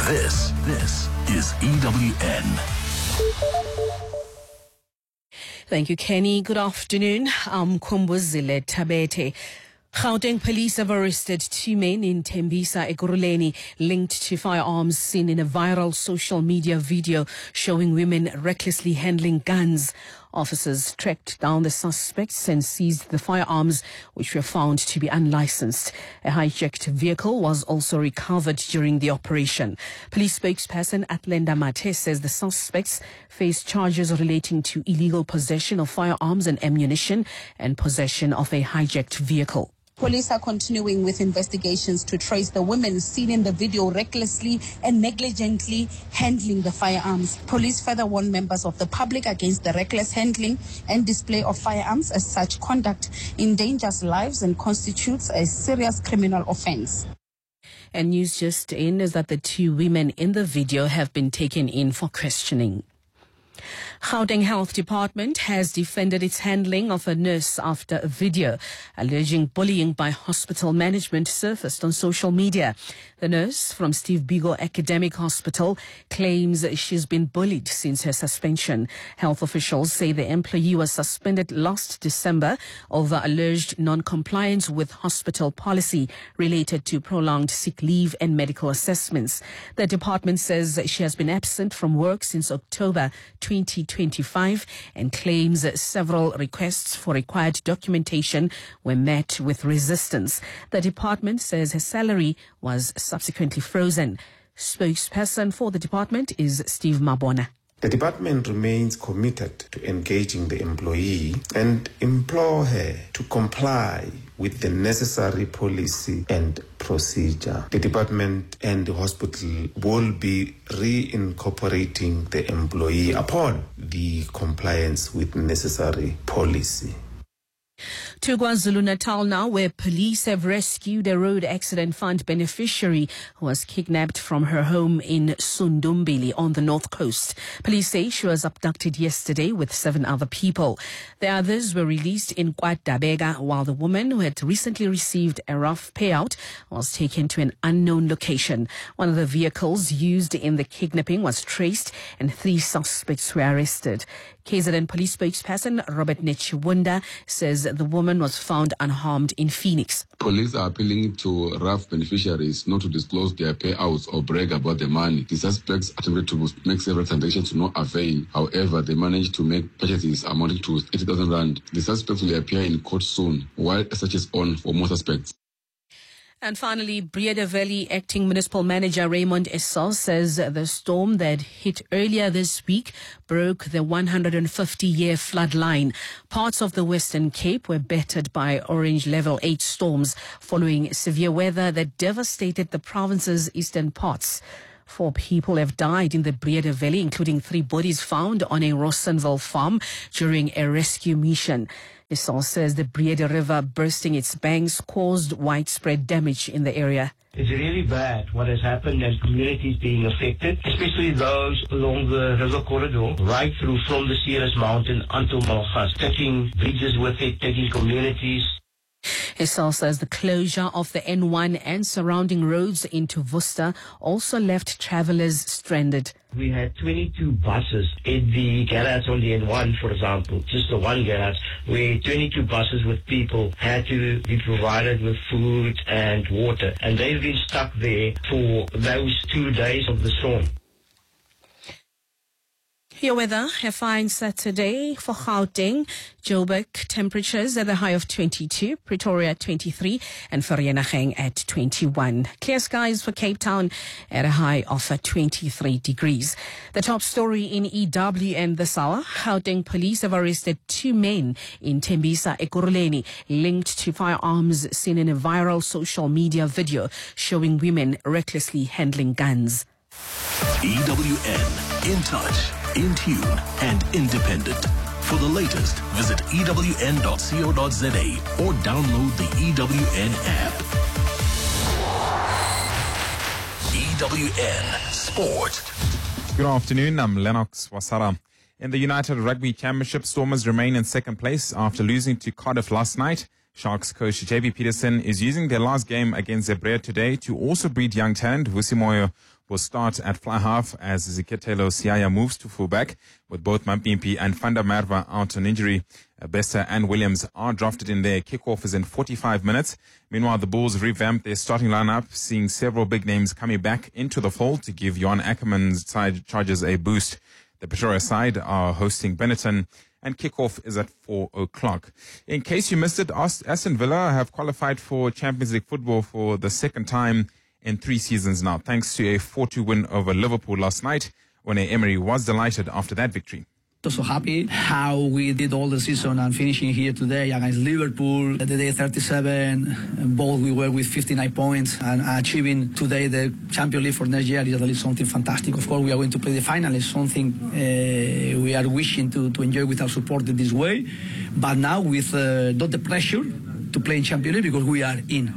This is EWN. Thank you, Kenny. Good afternoon. I'm Kumbuzile Tabete. Gauteng police have arrested 2 men in Tembisa, Ekurhuleni, linked to firearms seen in a viral social media video showing women recklessly handling guns. Officers tracked down the suspects and seized the firearms, which were found to be unlicensed. A hijacked vehicle was also recovered during the operation. Police spokesperson Atlenda Mate says the suspects face charges relating to illegal possession of firearms and ammunition and possession of a hijacked vehicle. Police are continuing with investigations to trace the women seen in the video recklessly and negligently handling the firearms. Police further warn members of the public against the reckless handling and display of firearms, as such conduct endangers lives and constitutes a serious criminal offense. And news just in is that the 2 women in the video have been taken in for questioning. Gauteng Health Department has defended its handling of a nurse after a video alleging bullying by hospital management surfaced on social media. The nurse from Steve Biko Academic Hospital claims she's been bullied since her suspension. Health officials say the employee was suspended last December over alleged non-compliance with hospital policy related to prolonged sick leave and medical assessments. The department says she has been absent from work since October 2025 and claims several requests for required documentation were met with resistance. The department says her salary was subsequently frozen. Spokesperson for the department is Steve Mabona. The department remains committed to engaging the employee and implore her to comply with the necessary policy and procedure. The department and the hospital will be reincorporating the employee upon the compliance with necessary policy. To KwaZulu-Natal now, where police have rescued a road accident fund beneficiary who was kidnapped from her home in Sundumbili on the north coast. Police say she was abducted yesterday with 7 other people. The others were released in KwaDabega, while the woman who had recently received a rough payout was taken to an unknown location. One of the vehicles used in the kidnapping was traced and 3 suspects were arrested. KZN police spokesperson Robert Nechibunda says the woman was found unharmed in Phoenix. Police are appealing to rough beneficiaries not to disclose their payouts or brag about the money. The suspects attempted to make several transactions to no avail. However, they managed to make purchases amounting to 80,000 rand. The suspects will appear in court soon, while a search is on for more suspects. And finally, Breede Valley Acting Municipal Manager Raymond Esau says the storm that hit earlier this week broke the 150-year flood line. Parts of the Western Cape were battered by orange level 8 storms following severe weather that devastated the province's eastern parts. 4 people have died in the Breede Valley, including 3 bodies found on a Rossonville farm during a rescue mission. Esau says the Breede River bursting its banks caused widespread damage in the area. It's really bad what has happened and communities being affected, especially those along the river corridor, right through from the Sierras Mountain until Malgas, taking bridges with it, taking communities. Esau says the closure of the N1 and surrounding roads into Worcester also left travelers stranded. We had 22 buses in the garage on the N1, for example, just the one garage, where 22 buses with people had to be provided with food and water. And they've been stuck there for those 2 days of the storm. Your weather, a fine Saturday for Gauteng. Joburg, temperatures at the high of 22, Pretoria 23, and Vereeniging at 21. Clear skies for Cape Town at a high of 23 degrees. The top story in EWN this hour, Gauteng police have arrested 2 men in Tembisa, Ekurhuleni, linked to firearms seen in a viral social media video showing women recklessly handling guns. EWN, in touch, in tune, and independent. For the latest, visit ewn.co.za or download the EWN app. EWN Sport. Good afternoon, I'm Lennox Wasara. In the United Rugby Championship, Stormers remain in second place after losing to Cardiff last night. Sharks coach JB Peterson is using their last game against Zebre today to also breed young talent. Vusi Moyo will start at fly half as Ziketelo Siaya moves to fullback, with both Mampimpi and Fanda Marva out on injury. Bester and Williams are drafted in there. Kickoff is in 45 minutes. Meanwhile, the Bulls revamped their starting lineup, seeing several big names coming back into the fold to give Johan Ackerman's side Chargers a boost. The Pretoria side are hosting Benetton, and kickoff is at 4 o'clock. In case you missed it, Aston Villa have qualified for Champions League football for the second time in 3 seasons now, thanks to a 4-2 win over Liverpool last night. Unai Emery was delighted after that victory. So happy how we did all the season and finishing here today against Liverpool. The day 37, both we were with 59 points, and achieving today the Champions League for next year is really something fantastic. Of course, we are going to play the final. It's something we are wishing to enjoy with our support in this way. But now with not the pressure to play in Champions League because we are in.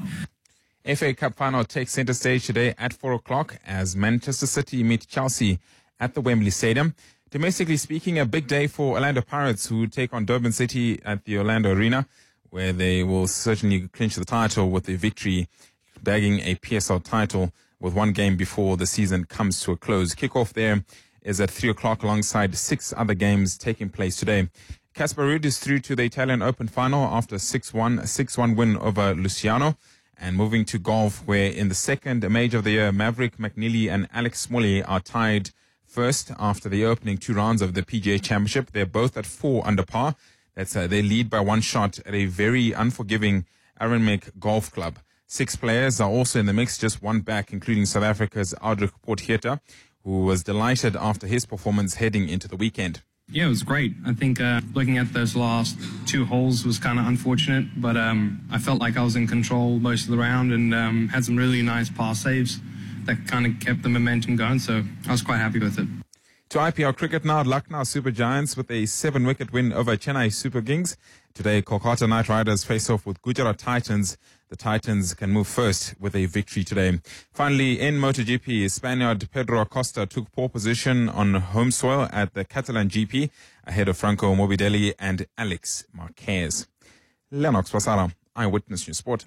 FA Cup final takes centre stage today at 4 o'clock as Manchester City meet Chelsea at the Wembley Stadium. Domestically speaking, a big day for Orlando Pirates, who take on Durban City at the Orlando Arena, where they will certainly clinch the title with a victory, bagging a PSL title with 1 game before the season comes to a close. Kickoff there is at 3 o'clock alongside 6 other games taking place today. Casper Ruud is through to the Italian Open final after a 6-1 win over Luciano. And moving to golf, where in the second major of the year, Maverick McNeely and Alex Smalley are tied first after the opening 2 rounds of the PGA Championship. They're both at 4 under par. They lead by 1 shot at a very unforgiving Aranmek Golf Club. 6 players are also in the mix, just 1 back, including South Africa's Audric Potgieter, who was delighted after his performance heading into the weekend. Yeah, it was great. I think looking at those last 2 holes was kind of unfortunate, but I felt like I was in control most of the round and had some really nice par saves that kind of kept the momentum going, so I was quite happy with it. To IPL cricket now, Lucknow Super Giants with a 7-wicket win over Chennai Super Kings. Today, Kolkata Knight Riders face off with Gujarat Titans. The Titans can move first with a victory today. Finally, in MotoGP, Spaniard Pedro Acosta took pole position on home soil at the Catalan GP ahead of Franco Morbidelli and Alex Marquez. Lennox Wasara, Eyewitness News Sport.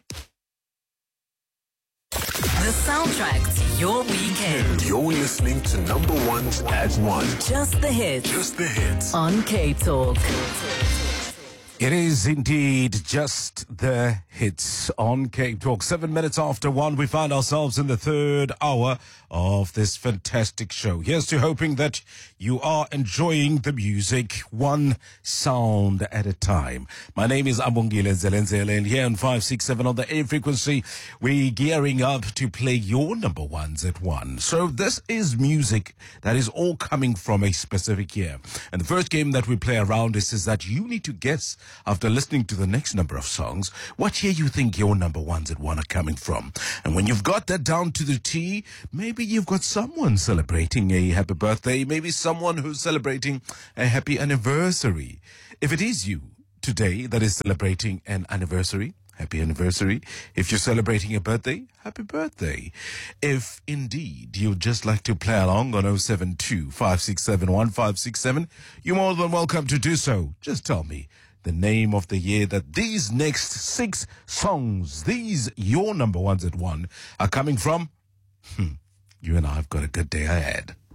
The soundtrack to your weekend. You're listening to Number Ones at 1. Just the hits. Just the hits. On K-Talk. It is indeed just the hits on Cape Talk. 7 minutes after 1, we find ourselves in the 3rd hour of this fantastic show. Here's to hoping that you are enjoying the music, one sound at a time. My name is Abongile Zelenzele, and here on 567 on the air frequency, we're gearing up to play your number ones at 1. So this is music that is all coming from a specific year. And the first game that we play around is that you need to guess, after listening to the next number of songs, what year you think your number ones at 1 are coming from. And when you've got that down to the T, maybe you've got someone celebrating a happy birthday, maybe someone who's celebrating a happy anniversary. If it is you today that is celebrating an anniversary, happy anniversary. If you're celebrating a birthday, happy birthday. If indeed you'd just like to play along on 072-567-1567, you're more than welcome to do so. Just tell me the name of the year that these next 6 songs, these your number ones at 1, are coming from. You and I have got a good day ahead.